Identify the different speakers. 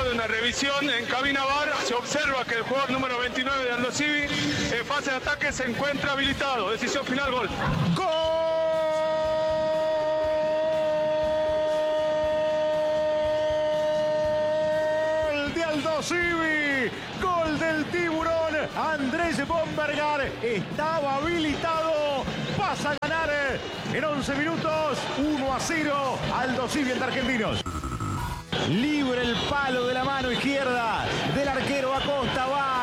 Speaker 1: de una revisión en cabina VAR, se observa que el jugador número 29 de Aldosivi en fase de ataque se encuentra habilitado. Decisión final, gol.
Speaker 2: ¡Gol de Aldosivi! ¡Gol del tiburón! Andrés Bombergar estaba habilitado. Pasa a ganar en 11 minutos. 1-0. Aldosivi ante Argentinos. Libre el palo de la mano izquierda del arquero Acosta. Va